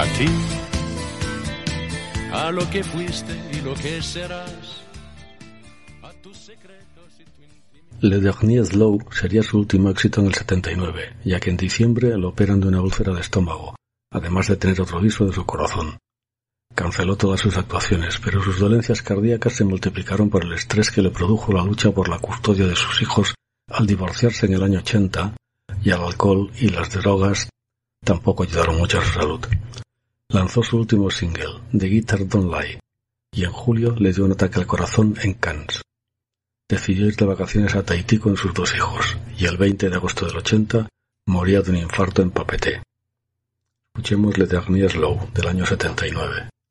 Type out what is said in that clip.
A ti, a lo que fuiste y lo que serás, a tus secretos y tu intimidad. Le Dernier Slow sería su último éxito en el 79, ya que en diciembre lo operan de una úlcera de estómago, además de tener otro disco de su corazón. Canceló todas sus actuaciones, pero sus dolencias cardíacas se multiplicaron por el estrés que le produjo la lucha por la custodia de sus hijos al divorciarse en el año 80, y el alcohol y las drogas tampoco ayudaron mucho a su salud. Lanzó su último single, The Guitar Don't Lie, y en julio le dio un ataque al corazón en Cannes. Decidió ir de vacaciones a Tahití con sus 2 hijos, y el 20 de agosto del 80 moría de un infarto en Papeete. Escuchemos Le Dernier Slow, del año 79.